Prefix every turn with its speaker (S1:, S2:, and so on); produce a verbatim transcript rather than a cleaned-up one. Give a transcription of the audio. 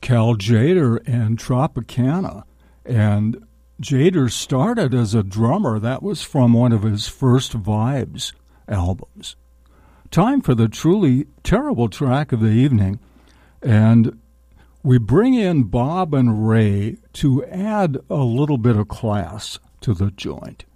S1: Cal Tjader and Tropicana. And Tjader started as a drummer. That was from one of his first Vibes albums. Time for the truly terrible track of the evening. And we bring in Bob and Ray to add a little bit of class to the joint.